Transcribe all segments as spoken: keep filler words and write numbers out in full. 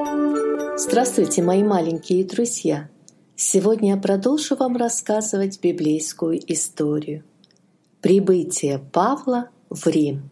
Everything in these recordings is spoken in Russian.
Здравствуйте, мои маленькие друзья! Сегодня я продолжу вам рассказывать библейскую историю. Прибытие Павла в Рим.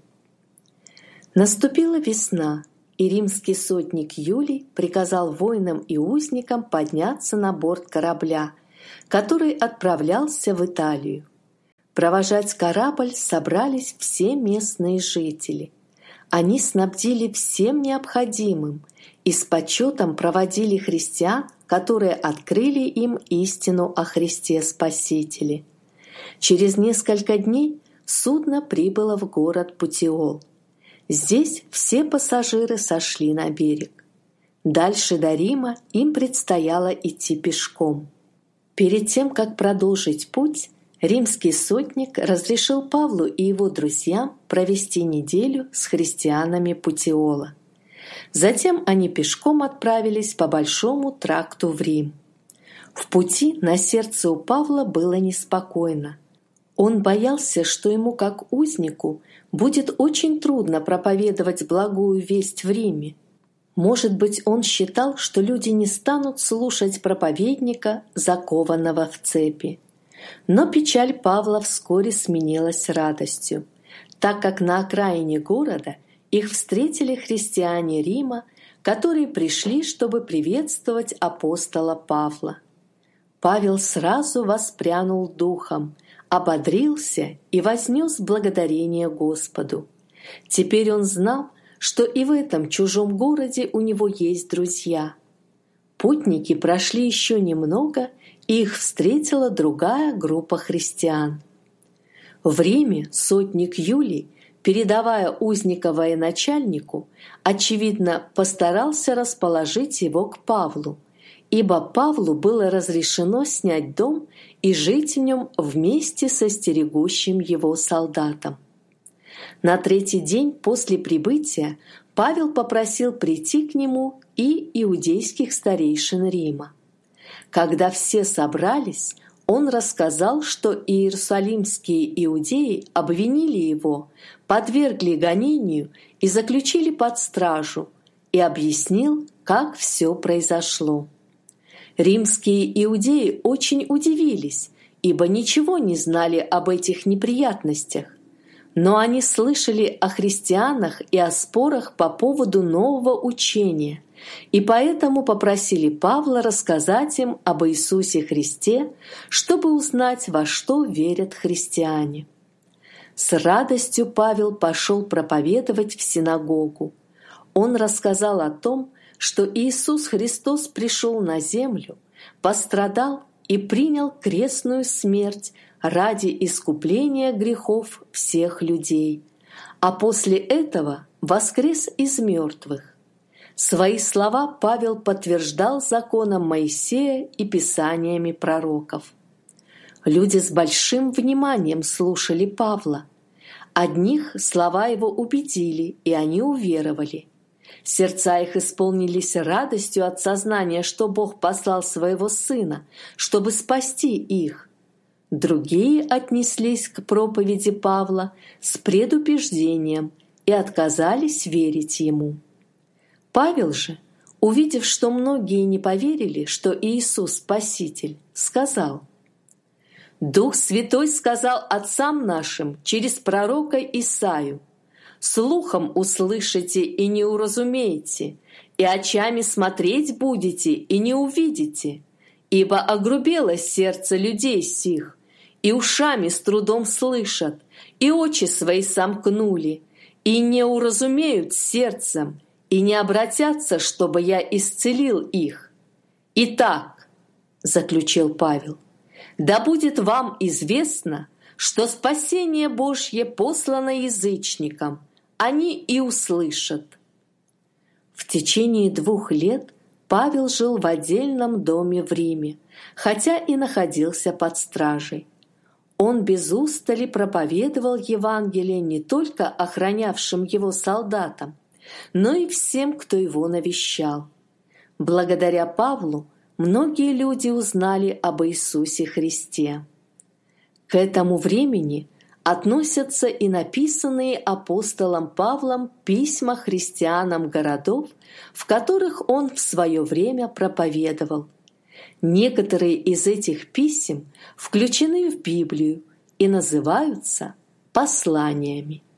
Наступила весна, и римский сотник Юлий приказал воинам и узникам подняться на борт корабля, который отправлялся в Италию. Провожать корабль собрались все местные жители. Они снабдили всем необходимым и с почетом проводили христиан, которые открыли им истину о Христе Спасителе. Через несколько дней судно прибыло в город Путиол. Здесь все пассажиры сошли на берег. Дальше до Рима им предстояло идти пешком. Перед тем, как продолжить путь, римский сотник разрешил Павлу и его друзьям провести неделю с христианами Путиола. Затем они пешком отправились по большому тракту в Рим. В пути на сердце у Павла было неспокойно. Он боялся, что ему, как узнику, будет очень трудно проповедовать благую весть в Риме. Может быть, он считал, что люди не станут слушать проповедника, закованного в цепи. Но печаль Павла вскоре сменилась радостью, так как на окраине города их встретили христиане Рима, которые пришли, чтобы приветствовать апостола Павла. Павел сразу воспрянул духом, ободрился и вознес благодарение Господу. Теперь он знал, что и в этом чужом городе у него есть друзья. Путники прошли еще немного, и их встретила другая группа христиан. В Риме сотник Юлий, передавая узника военачальнику, очевидно, постарался расположить его к Павлу, ибо Павлу было разрешено снять дом и жить в нем вместе со стерегущим его солдатом. На третий день после прибытия Павел попросил прийти к нему и иудейских старейшин Рима. Когда все собрались, он рассказал, что иерусалимские иудеи обвинили его, подвергли гонению и заключили под стражу, и объяснил, как все произошло. Римские иудеи очень удивились, ибо ничего не знали об этих неприятностях. Но они слышали о христианах и о спорах по поводу нового учения, и поэтому попросили Павла рассказать им об Иисусе Христе, чтобы узнать, во что верят христиане. С радостью Павел пошел проповедовать в синагогу. Он рассказал о том, что Иисус Христос пришел на землю, пострадал и принял крестную смерть ради искупления грехов всех людей, а после этого воскрес из мертвых. Свои слова Павел подтверждал законом Моисея и писаниями пророков. Люди с большим вниманием слушали Павла. Одних слова его убедили, и они уверовали. Сердца их исполнились радостью от сознания, что Бог послал своего Сына, чтобы спасти их. Другие отнеслись к проповеди Павла с предубеждением и отказались верить ему. Павел же, увидев, что многие не поверили, что Иисус Спаситель, сказал: «Дух Святой сказал отцам нашим через пророка Исаию: слухом услышите и не уразумеете, и очами смотреть будете и не увидите, ибо огрубело сердце людей сих, и ушами с трудом слышат, и очи свои сомкнули, и не уразумеют сердцем, и не обратятся, чтобы я исцелил их. Итак, — заключил Павел, — да будет вам известно, что спасение Божье послано язычникам, они и услышат». В течение двух лет Павел жил в отдельном доме в Риме, хотя и находился под стражей. Он без устали проповедовал Евангелие не только охранявшим его солдатам, но и всем, кто его навещал. Благодаря Павлу многие люди узнали об Иисусе Христе. К этому времени относятся и написанные апостолом Павлом письма христианам городов, в которых он в свое время проповедовал. Некоторые из этих писем включены в Библию и называются посланиями.